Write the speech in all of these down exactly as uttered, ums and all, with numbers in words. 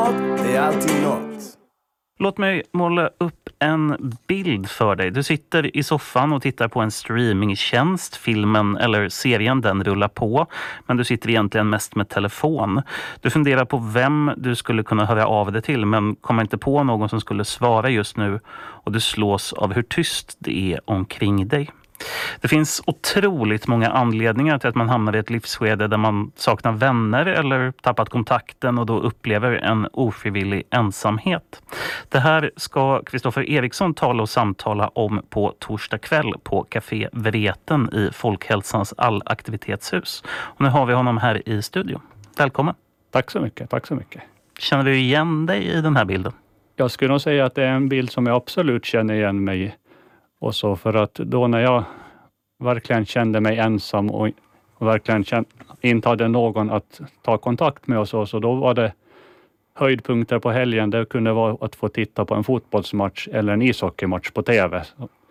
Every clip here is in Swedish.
mat, det är alltid något. Låt mig måla upp en bild för dig. Du sitter i soffan och tittar på en streamingtjänst. Filmen eller serien, den rullar på. Men du sitter egentligen mest med telefon. Du funderar på vem du skulle kunna höra av dig till, men kommer inte på någon som skulle svara just nu. Och du slås av hur tyst det är omkring dig. Det finns otroligt många anledningar till att man hamnar i ett livsskede där man saknar vänner eller tappat kontakten och då upplever en ofrivillig ensamhet. Det här ska Kristoffer Eriksson tala och samtala om på torsdag kväll på Café Vreten i Folkhälsans allaktivitetshus. Och nu har vi honom här i studion. Välkommen. Tack så mycket, tack så mycket. Känner du igen dig i den här bilden? Jag skulle nog säga att det är en bild som jag absolut känner igen mig i. Och så för att då när jag verkligen kände mig ensam och verkligen kände, inte hade någon att ta kontakt med och så, så då var det höjdpunkter på helgen. Det kunde vara att få titta på en fotbollsmatch eller en ishockeymatch på tv.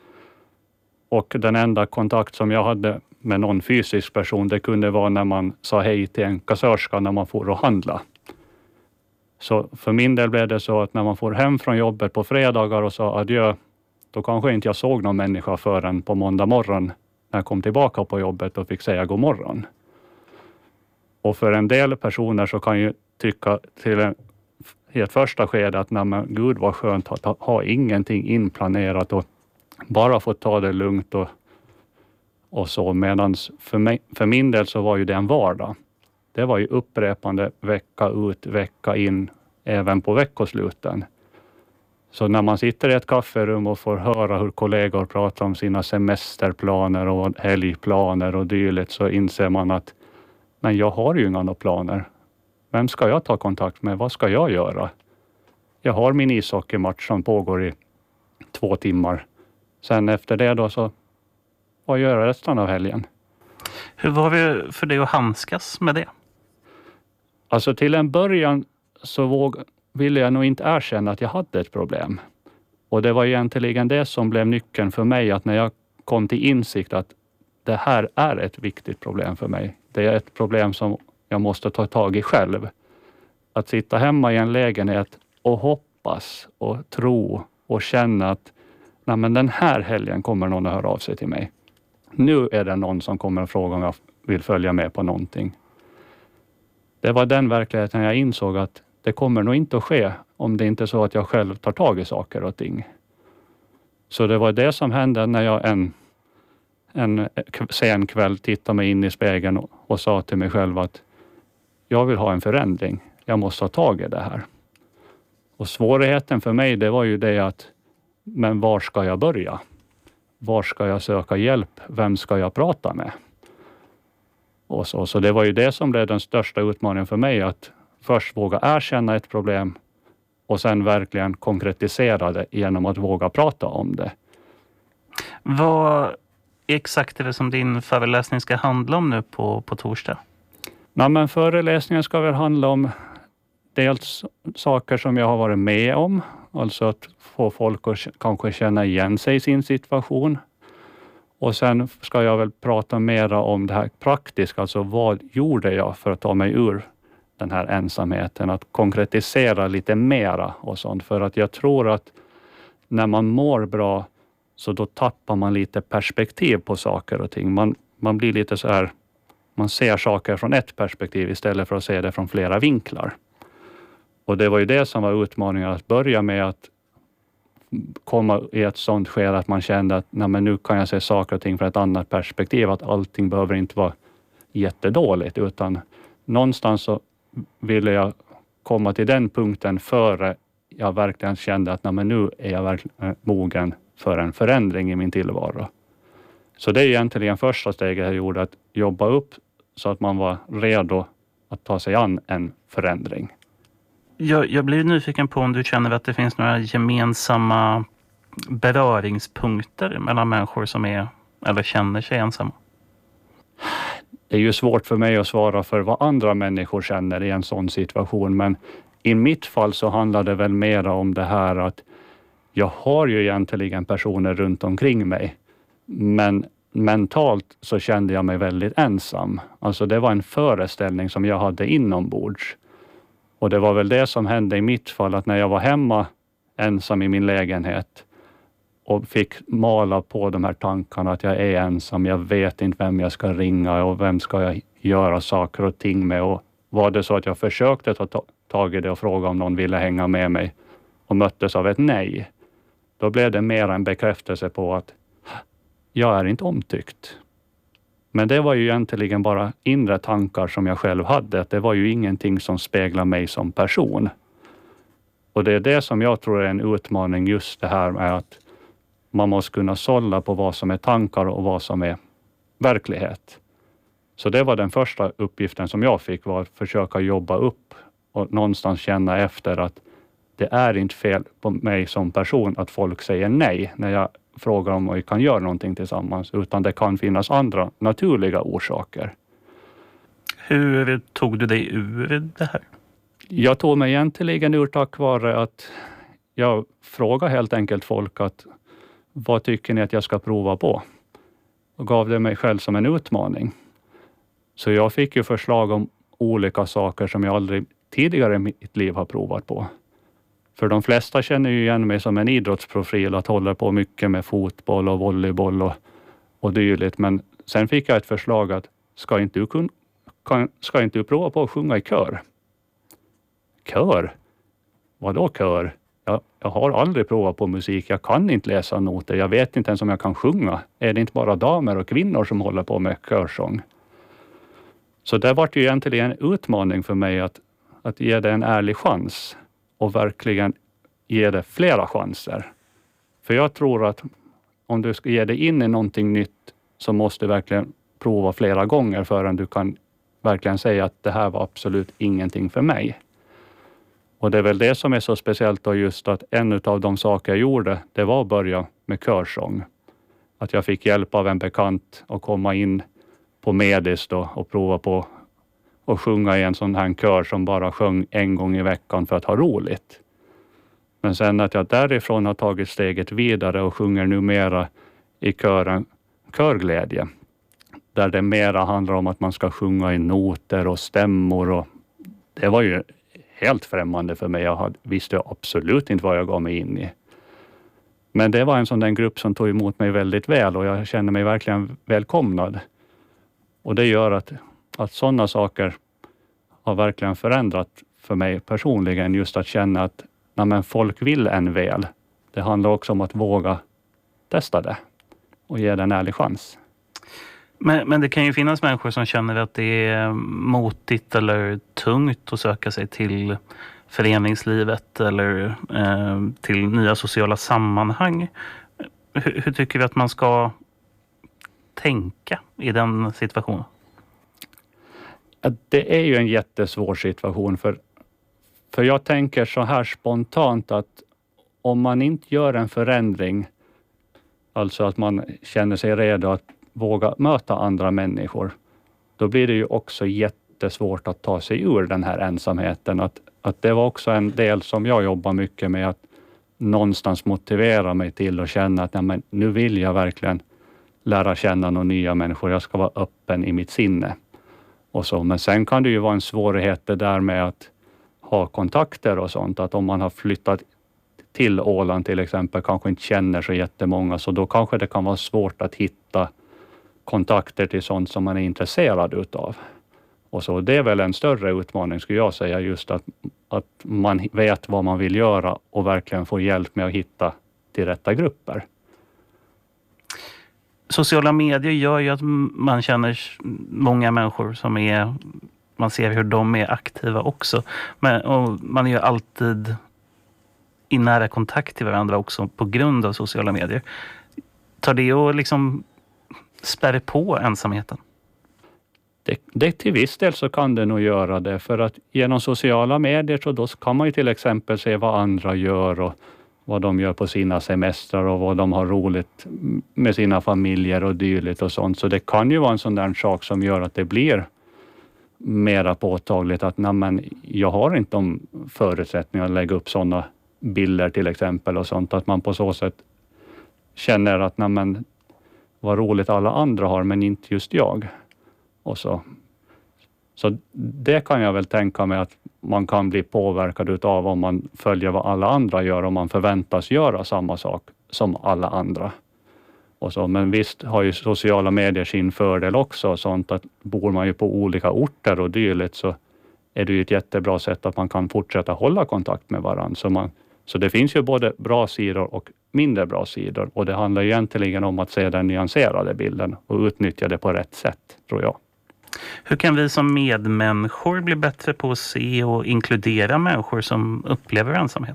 Och den enda kontakt som jag hade med någon fysisk person, det kunde vara när man sa hej till en kassörska när man får och handla. Så för min del blev det så att när man får hem från jobbet på fredagar och sa adjö, då kanske inte jag såg någon människa förrän på måndag morgon när jag kom tillbaka på jobbet och fick säga god morgon. Och för en del personer så kan ju tycka till en, i ett första skede att nej men gud vad skönt att ha, ha ingenting inplanerat och bara få ta det lugnt och, och så. Medan för, mig, för min del så var ju det en vardag. Det var ju upprepande vecka ut, vecka in, även på veckosluten. Så när man sitter i ett kafferum och får höra hur kollegor pratar om sina semesterplaner och helgplaner och dylikt, så inser man att men jag har ju inga planer. Vem ska jag ta kontakt med? Vad ska jag göra? Jag har min ishockeymatch som pågår i två timmar. Sen efter det då så, vad gör jag resten av helgen? Hur var det för dig att handskas med det? Alltså till en början så våg, ville jag nog inte erkänna att jag hade ett problem. Och det var egentligen det som blev nyckeln för mig, att när jag kom till insikt att det här är ett viktigt problem för mig. Det är ett problem som jag måste ta tag i själv. Att sitta hemma i en lägenhet och hoppas och tro och känna att nej men den här helgen kommer någon att höra av sig till mig. Nu är det någon som kommer och frågar om jag vill följa med på någonting. Det var den verkligheten jag insåg att det kommer nog inte att ske om det inte är så att jag själv tar tag i saker och ting. Så det var det som hände när jag en, en sen kväll tittade mig in i spegeln och, och sa till mig själv att jag vill ha en förändring. Jag måste ta tag i det här. Och svårigheten för mig, det var ju det att men var ska jag börja? Var ska jag söka hjälp? Vem ska jag prata med? Och så, så det var ju det som blev den största utmaningen för mig, att först våga erkänna ett problem och sen verkligen konkretisera det genom att våga prata om det. Vad exakt är det som din föreläsning ska handla om nu på, på torsdag? Nej, men föreläsningen ska väl handla om dels saker som jag har varit med om. Alltså att få folk att kanske känna igen sig i sin situation. Och sen ska jag väl prata mera om det här praktiska. Alltså vad gjorde jag för att ta mig ur den här ensamheten? Att konkretisera lite mera och sånt. För att jag tror att när man mår bra så då tappar man lite perspektiv på saker och ting. Man, man blir lite så här, man ser saker från ett perspektiv istället för att se det från flera vinklar. Och det var ju det som var utmaningen, att börja med att komma i ett sånt skede att man kände att nej, men nu kan jag se saker och ting från ett annat perspektiv. Att allting behöver inte vara jättedåligt, utan någonstans så ville jag komma till den punkten före jag verkligen kände att nej, men nu är jag verkligen mogen för en förändring i min tillvaro. Så det är egentligen första steget jag gjorde, att jobba upp så att man var redo att ta sig an en förändring. Jag, jag blir nyfiken på om du känner att det finns några gemensamma beröringspunkter mellan människor som är eller känner sig ensamma. Det är ju svårt för mig att svara för vad andra människor känner i en sån situation, men i mitt fall så handlar det väl mer om det här att jag har ju egentligen personer runt omkring mig, men mentalt så kände jag mig väldigt ensam. Alltså det var en föreställning som jag hade inombords. Och det var väl det som hände i mitt fall, att när jag var hemma ensam i min lägenhet och fick mala på de här tankarna att jag är ensam, jag vet inte vem jag ska ringa och vem ska jag göra saker och ting med. Och var det så att jag försökte ta tag i det och fråga om någon ville hänga med mig och möttes av ett nej, då blev det mer en bekräftelse på att jag är inte omtyckt. Men det var ju egentligen bara inre tankar som jag själv hade. Det var ju ingenting som speglar mig som person. Och det är det som jag tror är en utmaning, just det här med att man måste kunna sålla på vad som är tankar och vad som är verklighet. Så det var den första uppgiften som jag fick, var att försöka jobba upp och någonstans känna efter att det är inte fel på mig som person att folk säger nej när jag frågar om vi kan göra någonting tillsammans, utan det kan finnas andra naturliga orsaker. Hur tog du dig ur det här? Jag tog mig egentligen ur tack vare att jag frågade helt enkelt folk att vad tycker ni att jag ska prova på? Och gav det mig själv som en utmaning. Så jag fick ju förslag om olika saker som jag aldrig tidigare i mitt liv har provat på. För de flesta känner ju igen mig som en idrottsprofil, att hålla på mycket med fotboll och volleyboll och, och dylikt. Men sen fick jag ett förslag att ska inte du, kun, kan, ska inte du prova på att sjunga i kör? Kör? Vadå kör? Jag, jag har aldrig provat på musik. Jag kan inte läsa noter. Jag vet inte ens om jag kan sjunga. Är det inte bara damer och kvinnor som håller på med körsång? Så det var ju egentligen en utmaning för mig att, att ge det en ärlig chans. Och verkligen ge det flera chanser. För jag tror att om du ska ge dig in i någonting nytt, så måste du verkligen prova flera gånger förrän du kan verkligen säga att det här var absolut ingenting för mig. Och det är väl det som är så speciellt då, just att en av de saker jag gjorde, det var att börja med körsång. Att jag fick hjälp av en bekant att komma in på Medis då och prova på att sjunga i en sån här kör som bara sjöng en gång i veckan för att ha roligt. Men sen att jag därifrån har tagit steget vidare och sjunger numera i kören Körglädje. Där det mera handlar om att man ska sjunga i noter och stämmor. Och det var ju helt främmande för mig. Jag hade, visste absolut inte vad jag gav mig in i. Men det var en sån där grupp som tog emot mig väldigt väl och jag kände mig verkligen välkomnad. Och det gör att, att sådana saker har verkligen förändrat för mig personligen, just att känna att när man folk vill en väl. Det handlar också om att våga testa det och ge det en ärlig chans. Men, men det kan ju finnas människor som känner att det är motigt eller tungt att söka sig till föreningslivet eller eh, till nya sociala sammanhang. Hur, hur tycker vi att man ska tänka i den situationen? Det är ju en jättesvår situation, för, för jag tänker så här spontant att om man inte gör en förändring, alltså att man känner sig redo att våga möta andra människor, då blir det ju också jättesvårt att ta sig ur den här ensamheten. Att, att det var också en del som jag jobbar mycket med, att någonstans motivera mig till och känna att nej, men nu vill jag verkligen lära känna några nya människor. Jag ska vara öppen i mitt sinne. Och så. Men sen kan det ju vara en svårighet det där med att ha kontakter och sånt. Att om man har flyttat till Åland till exempel, kanske inte känner så jättemånga, så då kanske det kan vara svårt att hitta kontakter till sånt som man är intresserad utav. Och så det är väl en större utmaning, skulle jag säga, just att, att man vet vad man vill göra och verkligen får hjälp med att hitta till rätta grupper. Sociala medier gör ju att man känner många människor som är, man ser hur de är aktiva också. Men, och man är ju alltid i nära kontakt till varandra också på grund av sociala medier. Tar det och liksom spärr på ensamheten? Det, det till viss del så kan det nog göra det, för att genom sociala medier så då kan man ju till exempel se vad andra gör och vad de gör på sina semestrar och vad de har roligt med sina familjer och dylikt och sånt. Så det kan ju vara en sån där sak som gör att det blir mera påtagligt att nej, men jag har inte de förutsättningar att lägga upp sådana bilder till exempel och sånt. Att man på så sätt känner att nej, men vad roligt alla andra har men inte just jag. Och så. Så det kan jag väl tänka mig att man kan bli påverkad utav om man följer vad alla andra gör, om man förväntas göra samma sak som alla andra. Och så. Men visst har ju sociala medier sin fördel också, sånt att bor man ju på olika orter och dylikt så är det ju ett jättebra sätt att man kan fortsätta hålla kontakt med varandra. Så, man, så det finns ju både bra sidor och mindre bra sidor, och det handlar ju egentligen om att se den nyanserade bilden och utnyttja det på rätt sätt, tror jag. Hur kan vi som medmänniskor bli bättre på att se och inkludera människor som upplever ensamhet?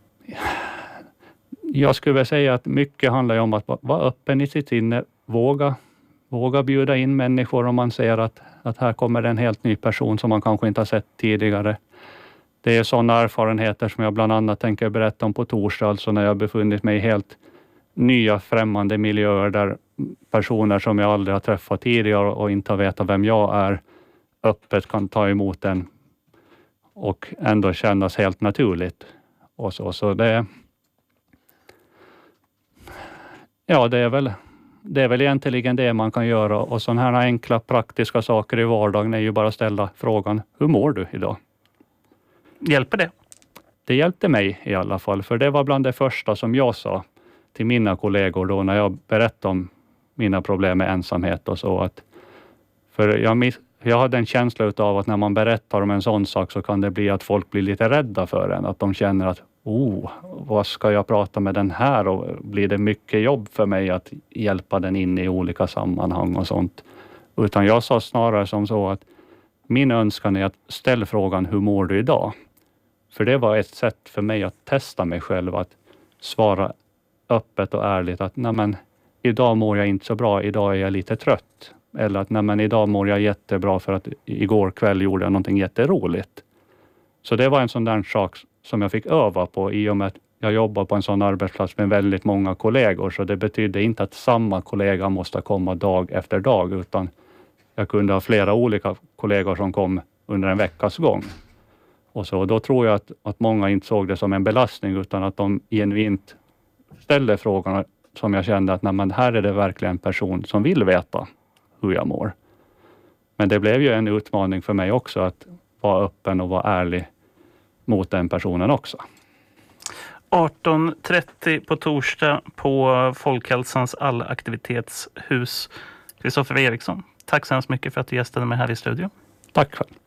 Jag skulle väl säga att mycket handlar om att vara öppen i sitt sinne, våga, våga bjuda in människor om man ser att, att här kommer en helt ny person som man kanske inte har sett tidigare. Det är sådana erfarenheter som jag bland annat tänker berätta om på torsdag, alltså när jag befunnit mig i helt nya främmande miljöer där personer som jag aldrig har träffat tidigare och inte har vetat vem jag är öppet kan ta emot en och ändå kännas helt naturligt. Och så, så det ja, det är väl det är väl egentligen det man kan göra, och sådana här enkla praktiska saker i vardagen är ju bara att ställa frågan: hur mår du idag? Hjälper det? Det hjälpte mig i alla fall, för det var bland det första som jag sa till mina kollegor då när jag berättade om mina problem med ensamhet och så. Att, för jag, miss, jag hade en känsla av att när man berättar om en sån sak så kan det bli att folk blir lite rädda för en. Att de känner att, oh, vad ska jag prata med den här, och blir det mycket jobb för mig att hjälpa den in i olika sammanhang och sånt. Utan jag sa snarare som så att min önskan är att ställa frågan: hur mår du idag? För det var ett sätt för mig att testa mig själv, att svara öppet och ärligt att nej men, idag mår jag inte så bra, idag är jag lite trött. Eller att nej men, idag mår jag jättebra för att igår kväll gjorde jag någonting jätteroligt. Så det var en sån där sak som jag fick öva på i och med att jag jobbar på en sån arbetsplats med väldigt många kollegor. Så det betydde inte att samma kollega måste komma dag efter dag, utan jag kunde ha flera olika kollegor som kom under en veckas gång. Och så då tror jag att, att många inte såg det som en belastning, utan att de genuint ställde frågorna som jag kände att nej, men här är det verkligen en person som vill veta hur jag mår. Men det blev ju en utmaning för mig också att vara öppen och vara ärlig mot den personen också. arton trettio på torsdag på Folkhälsans allaktivitetshus. Kristoffer Eriksson, tack så hemskt mycket för att du gästade mig här i studion. Tack själv.